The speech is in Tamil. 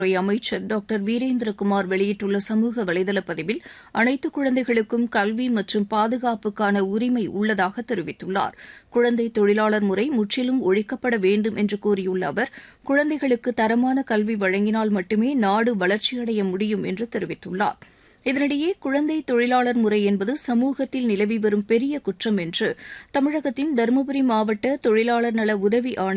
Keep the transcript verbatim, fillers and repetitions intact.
துறை அமைச்சர் டாக்டர் வீரேந்திரகுமார் வெளியிட்டுள்ள சமூக வலைதள பதிவில் அனைத்து குழந்தைகளுக்கும் கல்வி மற்றும் பாதுகாப்புக்கான உரிமை உள்ளதாக தெரிவித்துள்ளார். குழந்தை தொழிலாளர் முறை முற்றிலும் ஒழிக்கப்பட வேண்டும் என்று கூறியுள்ள அவர், குழந்தைகளுக்கு தரமான கல்வி வழங்கினால் மட்டுமே நாடு வளர்ச்சியடைய முடியும் என்று தெரிவித்துள்ளார். இதனிடையே குழந்தை தொழிலாளர் முறை என்பது சமூகத்தில் நிலவி வரும் பெரிய குற்றம் என்று தமிழகத்தின் தருமபுரி மாவட்ட தொழிலாளர் நல உதவி ஆணையர்